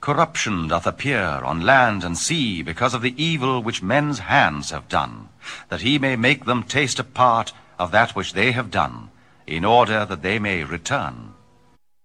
Corruption doth appear on land and sea because of the evil which men's hands have done, that he may make them taste a part of that which they have done, in order that they may return.